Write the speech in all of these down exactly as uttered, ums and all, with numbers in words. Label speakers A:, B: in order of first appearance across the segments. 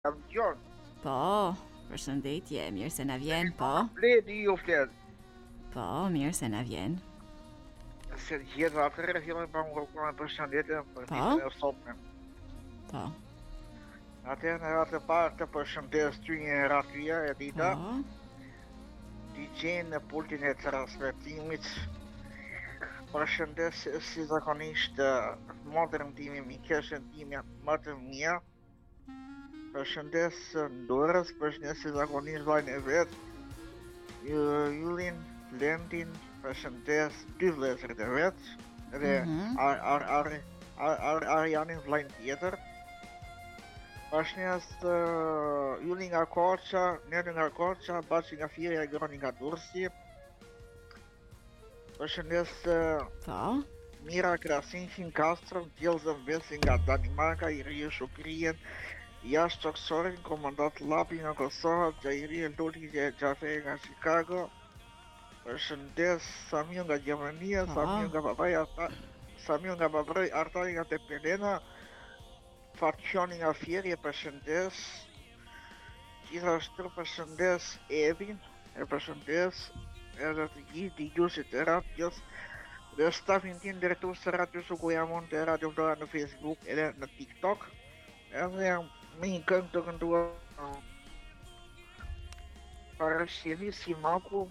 A: Jam dëgjon.
B: Po, përshëndetje, mirë se na vjen, po.
A: Bledi ju flet.
B: Po, mirë se na vjen.
A: Se gjithë atëherë fillojnë pa më kërkuar përshëndetje për
B: Po.
A: ditën e sotme.
B: Po.
A: Atëherë në ratë e parë të përshëndes ty një herë atyja e dita,
B: Po.
A: ti gjenë në pultin e transmetimit. Përshëndes si zakonisht motërën time, mikeshën time më të mia. Përshëndes Ndorës, përshëndes si zakonisht vajnë e vetë, Jullin, Lendin, përshëndes dy vlezërit e vetë, edhe
B: Mhm.
A: ar, ar, ar, ar, ar, Arjanin vllajën tjetër. Përshëndes uh, Jullin nga Korça, Neri nga Korça, Baçi nga Firja, Groni nga Durrësi. Përshëndes uh,
B: Po.
A: Mira Krasinqin Kastrën, Djellzën Vesi nga Danimarka, Irije Shukrien, Jash Çoksorin, komandant Lapi nga Kosova, Xhairi Luli Xhaferi nga Chicago. Përshëndes Samiu nga Gjermania,
B: Po.
A: Samiu nga Babaj Arta, Samiu nga Babaj Artari nga Tepelena, Fatqioni nga Fierje, përshëndes. Gjithashtu përshëndes Evin, e përshëndes edhe të gjithë dëgjuesit e radios dhe stafin tim drejtues të radios ku jam unë të Radio Vlora në Facebook edhe në TikTok. Edhe me një këngë të kënduar para Shiri Simaku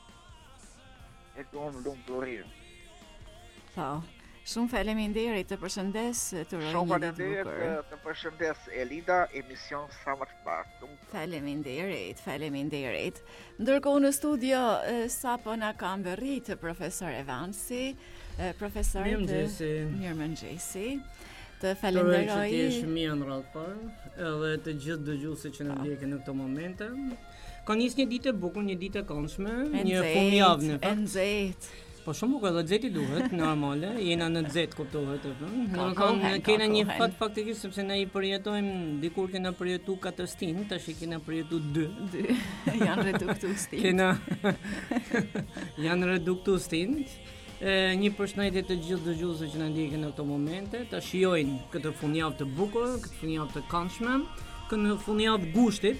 A: e duam lumturin.
B: Po. Shumë faleminderit, të përshëndes, të uroj
A: Shumë
B: një ditë
A: faleminderit
B: bukur.
A: të përshëndes Elida, emision sa më të parë.
B: Faleminderit, faleminderit. Ndërkohë në studio e, sapo na ka mbërrit profesor Evansi, e, profesor të
C: Mirëmëngjesi.
B: Mirëmëngjesi. Të
C: Të që
B: falenderoj.
C: ti është mirë në radhë parë, edhe të gjithë dëgjuesit që në ndjekin në këto momente. Ka nisë një ditë e bukur, një ditë e këndshme,
B: E
C: një
B: nxehtë,
C: fundjavë në
B: e
C: fakt.
B: nxehtë.
C: Po shumë bukur, edhe xheti duhet, normale, jena në xhet kuptohet atë.
B: Ka
C: Do
B: kohen,
C: të
B: ka
C: kena një
B: kohen.
C: fat faktikisht sepse ne i përjetojmë, dikur kena përjetu katër stin, tash i kena përjetu dy.
B: Dy janë reduktu stin.
C: Kena janë reduktu stint. E, një përshëndetje të gjithë dëgjuesve që na ndjekin në këto momente, ta shijojnë këtë fundjavë të bukur, këtë fundjavë të këndshme, këtë fundjavë gushtit.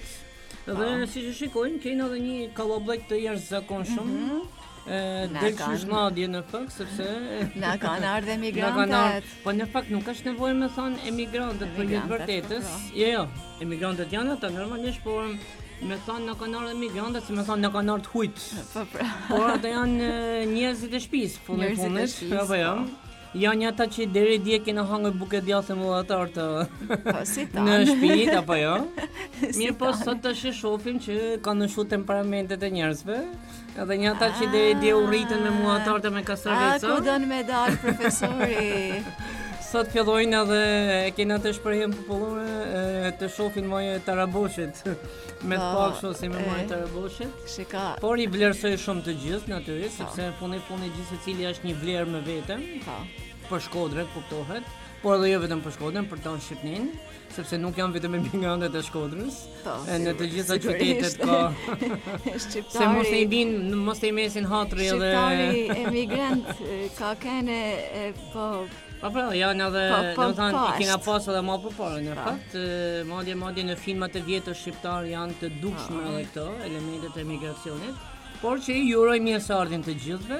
C: Dhe siç e shikojnë, kemi edhe një kallabllek të jashtëzakonshëm. Mm -hmm.
B: Na
C: Del
B: kanë-
C: qyshnadje në fakt sepse
B: Na kanë ardhe
C: na kanë ardhur,
B: emigrantet.
C: po në fakt nuk është nevojë me thonë emigrantët për një
B: Emigrantët,
C: vërtetës.
B: po, po.
C: Jo, jo, emigrantët janë ata normalisht, por me thonë na kanë ardhur emigrantët, si me thonë na kanë ardhur hujt.
B: Po pra.
C: Por ata janë e, njerëzit e shtëpisë, fundi
B: Njerëzit e
C: fundit,
B: shtëpisë,
C: apo jo.
B: po.
C: Janë ata që deri dje kena hangër buke djathë mullatar të
B: Po si
C: në
B: tanë.
C: shtëpi, apo jo.
B: Si
C: Mirë po
B: tanë.
C: sot tash e shohim që kanë ndryshuar temperamentet e njerëzve. Edhe një ata që deri dje u rritën me mullatar me
B: A,
C: kastraveca.
B: ku don me dal profesori?
C: Sot fillojnë edhe e kena të shprehjen popullore e, të shohin moje Taraboshit. Me të
B: Po,
C: pak kështu si me moje
B: e.
C: Taraboshit.
B: Shika.
C: Por i vlerësoj shumë të gjithë natyrisht, sepse fundi fundi gjithë secili është një vlerë me vete.
B: Po.
C: Për Shkodrën kuptohet, por edhe jo vetëm për Shkodrën, për tonë Shqipërinë, sepse nuk janë vetëm emigrantët e Shkodrës.
B: Po,
C: E në të
B: sigur-
C: gjitha
B: sigurisht.
C: qytetet ka
B: Shqiptari.
C: se mos e i bin, mos e i mesin hatri edhe
B: Shqiptari emigrant e, ka kene e, po
C: Po pra, janë edhe,
B: Po, po,
C: do të thënë, i
B: poshtë.
C: kena pasur edhe më përpara në
B: Po.
C: fakt, e, madje madje në filmat e vjetër shqiptar janë të dukshme
B: Po.
C: edhe këto elementet e emigracionit, por që i uroj mirëseardhjen të gjithëve.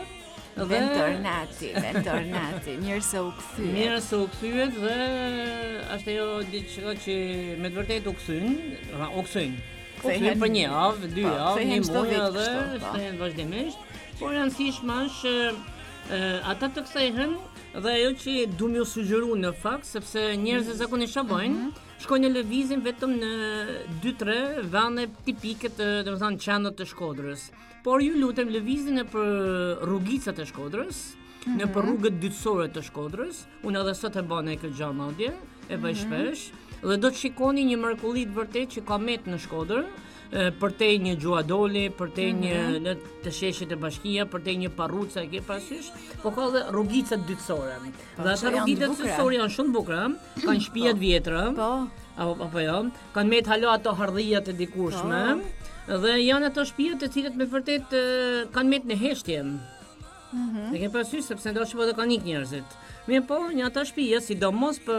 B: Bentornati, bentornati, mirë se u kthy.
C: Mirë se u kthyet dhe është ajo diçka që me të vërtetë u kthyn, ra u kthyn. U
B: Kthehen-
C: kthyn për një javë, dy
B: Po,
C: javë,
B: kthehen
C: një
B: çdo
C: muaj
B: vit
C: edhe
B: kështu, po.
C: kthehen vazhdimisht. Por e rëndësishme është e, ata të kthehen dhe ajo që du m'ju sugjeru në fakt, sepse njerëzit zakonisht çfarë bëjnë, shkojnë në lëvizjen vetëm në dy tre vende tipike të, domethënë qendrat të Shkodrës. Por ju lutem lëvizjen nëpër rrugicat e Shkodrës, nëpër rrugët dytësore të Shkodrës. Unë edhe sot e bane këtë gjë madje, e bëj shpesh, dhe do të shikoni një mrekulli të vërtet që ka met në Shkodër, e, përtej një Gjuadoli, përtej një në të sheshit e Bashkia, përtej një Parruca e ke parasysh, po ka edhe rrugicat dytësore. Dhe
B: që
C: ata
B: janë
C: rrugicat
B: bukura.
C: dytësore janë shumë bukura, kanë shtëpia të vjetra.
B: Po,
C: Apo apo jo, kanë met halo ato hardhijat e dikurshme. Dhe janë ato shtëpia të cilat me vërtet e, kanë met në heshtje. Mhm. E ke parasysh sepse ndoshta po do kanë ik njerëzit. Mirë po, një ata shtëpia sidomos për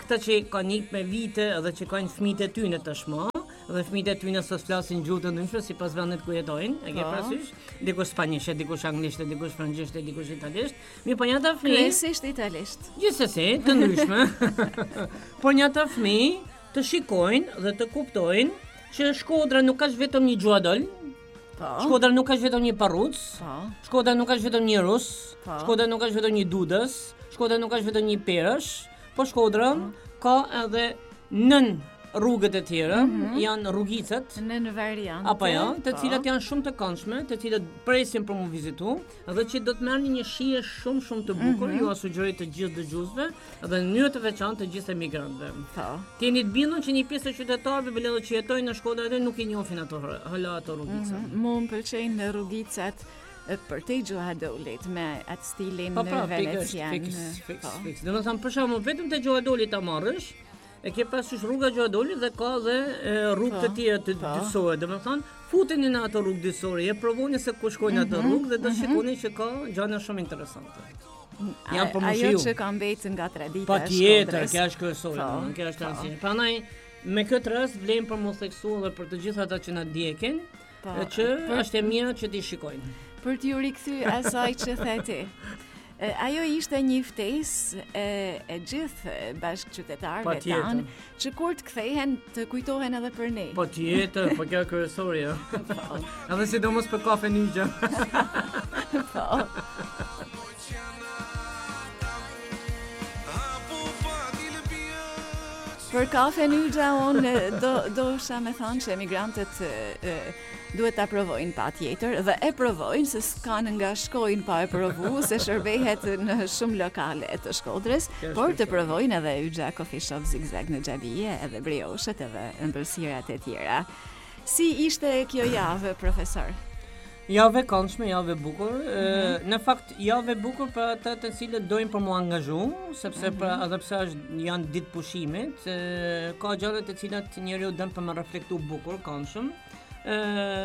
C: këta që kanë ikë me vite edhe që kanë fëmijët e tyre tashmë, dhe fëmijët e tyre sot flasin gjuhë të ndryshme sipas vendit ku jetojnë, e ke parasysh? Dikush spanjisht, dikush anglisht, dikush francisht, dikush italisht. Mi po njëta fëmijë.
B: Kryesisht italisht.
C: Gjithsesi, të ndryshme. Por njëta fëmijë të shikojnë dhe të kuptojnë që Shkodra nuk ka vetëm një gjuadol.
B: Po.
C: Shkodra nuk ka vetëm një parruc.
B: Po.
C: Shkodra nuk ka vetëm një rus.
B: Po.
C: Shkodra nuk ka vetëm një dudës. Shkodra nuk ka vetëm një perësh, po Shkodra ka edhe nën rrugët e tjera,
B: Mhm.
C: janë rrugicet,
B: Në në variante.
C: apo jo, të
B: po.
C: cilat janë shumë të këndshme, të cilat presin për mu vizitu, dhe që do të merrni një shije shumë shumë të bukur, ju a sugjeroj të gjithë dëgjuesve dhe në mënyrë të veçantë të gjithë emigrantëve.
B: Po.
C: Keni të bindur që një pjesë e qytetarëve bile që jetojnë në Shkodër edhe nuk i njohin ato hala ato rrugice.
B: Mu më pëlqejnë në rrugicat e për te Gjohadolit me atë stilin
C: Po pra, pikërisht,
B: venecian.
C: fiks, fiks,
B: Po.
C: fiks. Domethënë për shembull vetëm te Gjohadoli ta marrësh, e ke parasysh rruga Gjohadolit dhe ka dhe e, rrugë të
B: Po,
C: tjera të
B: po.
C: dysorë. Domethënë futeni në ato rrugë dysorë, e provoni se ku shkojnë ato rrugë dhe do shikoni që ka gjëra shumë interesante. Janë për
B: A- Ajo
C: mushiu.
B: që ka mbetë nga tradita
C: Pa
B: e
C: tjetër,
B: Shkodrës.
C: kjo është kryesore,
B: Po,
C: domethënë, kjo është
B: po.
C: rëndësishme. Prandaj me këtë rast vlen për mu theksu dhe për të gjithë ata që na ndjekin,
B: Po,
C: e që
B: për-
C: është e mira që ti shikojnë.
B: Për t'ju rikthy asaj që the ti. E, Ajo ishte një ftesë e, e gjithë bashkëqytetarëve
C: Patjetër.
B: tanë, që kur të kthehen të kujtohen edhe për ne.
C: Po tjetër, po kjo kryesore, jo. Edhe sidomos për kafe Nyxha.
B: Po. Për kafe Nyxha unë do do isha me thënë që emigrantët e, e, duhet ta provojnë patjetër dhe e provojnë se s'kanë nga shkojnë pa e provu se shërbehet në shumë lokale të Shkodrës,
C: Kjo është
B: por të
C: kryesore.
B: provojnë edhe Yxha Coffee Shop Zigzag në Xhabije, edhe brioshet edhe ëmbëlsirat e tjera. Si ishte kjo javë, profesor?
C: Javë e këndshme, javë e bukur. Mm-hmm. Në fakt, javë e bukur për ata të cilët dojnë për mu angazhu, sepse mm-hmm. për edhe pse është janë ditë pushimit, e, ka gjëra të cilat njeriu dën për më reflektu bukur, këndshëm. Ë,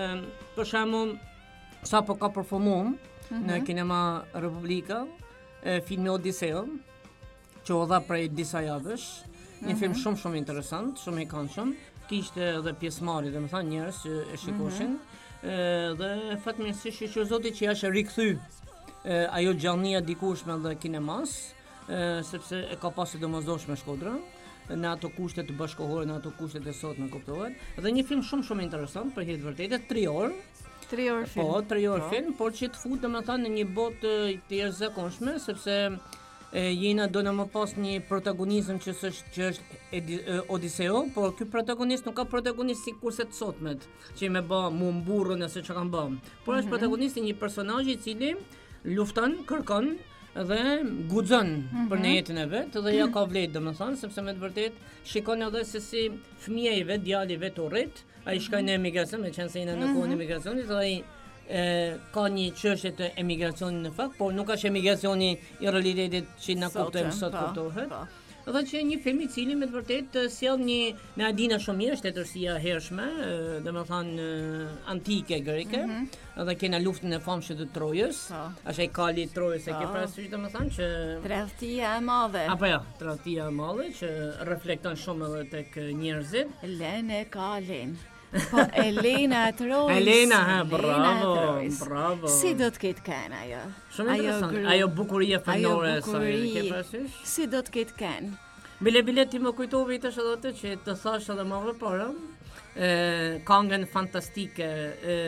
C: për shembull, sapo ka performuar mm-hmm. në Kinema Republika, e, filmi Odiseo, që u dha prej disa javësh, një mm-hmm. film shumë shumë interesant, shumë i këndshëm, kishte edhe pjesëmarrje, domethënë njerëz që e shikoshin. Mm-hmm. E, dhe fatmirësisht që Zoti që është rikthy e, ajo gjallënia dikushme dhe kinemas, e, sepse e ka pasur domosdoshme Shkodra në ato kushte të bashkohore, në ato kushte të sotme kuptohet. Dhe një film shumë shumë interesant për hir të vërtetë, tre orë.
B: Tre orë film.
C: Po, tre orë
B: Po.
C: film, por që të fut domethënë në një botë e, të jashtëzakonshme, sepse e, jena do në më pas një protagonizëm që është që është Edi- e, Odiseo, por ky protagonist nuk ka protagonist si kurse të sotmet, që me bë mu mburrën ose çka kanë bë. Por është protagonisti një personazh i cili lufton, kërkon dhe guxon për në jetën e vet dhe ja ka vlerë domethënë, sepse me të vërtetë shikon edhe se si fëmia i vet, djali i vet u rrit, ai shkon në emigracion, me qenë se jena në kohën e emigracionit, dhe ai e, ka një çështje të emigracionit në fakt, por nuk është emigracioni i realitetit që na kuptojmë sot
B: po,
C: kuptohet.
B: po.
C: Dhe që një film i cili me të vërtetë sjell një me Adina shumë mirë, shtetërsia e hershme, e, domethënë e, antike greke, edhe kena luftën e famshme të Trojës.
B: Po.
C: Është ai kali i Trojës, e ke
B: Po.
C: parasysh domethënë që
B: Tradhtia e madhe.
C: apo jo, tradhtia e madhe që reflekton shumë edhe tek njerëzit.
B: Lene Kalin. Po, Elena Trojës.
C: Elena, ha,
B: Elena
C: bravo,
B: Trojës.
C: bravo.
B: Si do të ketë kënë ajo?
C: Shumë
B: Ajo
C: interesant.
B: gru-
C: Ajo bukuria fenore e saj,
B: bukuri.
C: e ke parasysh?
B: Si do të ketë kënë?
C: Bile bile ti më kujtove i tash edhe atë që të thash edhe më parë, ë këngën fantastike ë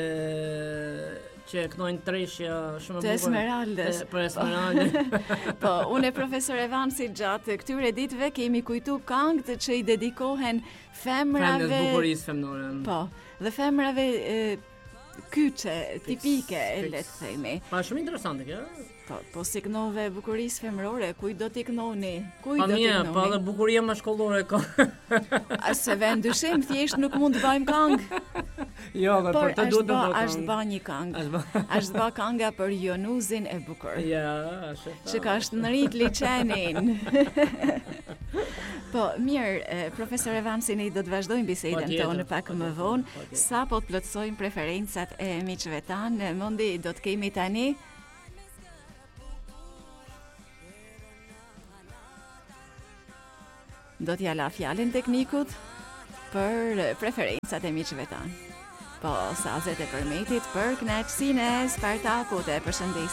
C: që kënojnë treshja shumë e
B: Të
C: bukur.
B: Esmeraldës.
C: E, Për Esmeraldën.
B: Po, unë e profesor Evansi gjatë këtyre ditëve kemi kujtu këngë të që i dedikohen femrave.
C: Femrës bukurisë femnore.
B: Po, dhe femrave e, kyçe, tipike,
C: fix.
B: le të themi.
C: Pa shumë interesante kjo.
B: Po, po si kënove bukurisë femrore, kuj do t'i kënoni? Kuj
C: Pa
B: do t'i
C: mirë, pa edhe
B: kënoni?
C: bukuria mashkollore ka.
B: As se vend dyshim, thjesht nuk mund të bëjmë këngë,
C: Jo, dhe
B: por
C: për të
B: është
C: duhet të
B: ba,
C: bëj.
B: është ba një këngë.
C: Është ba.
B: Është ba kënga për Jonuzin e bukur.
C: Ja, është.
B: Që ka shtënërit liçenin. Po, mirë, e, profesor Evansi, ne do të vazhdojmë bisedën
C: Patjetër,
B: tonë pak më
C: patjetër,
B: vonë,
C: patjetër.
B: sa po të plotësojmë preferencat e miqve tanë. Mundi do të kemi tani do t'ja la fjalën teknikut për preferencat e miqve tanë. Po, sazet e përmetit për kënaqësinë e Spartakut e përshëndesim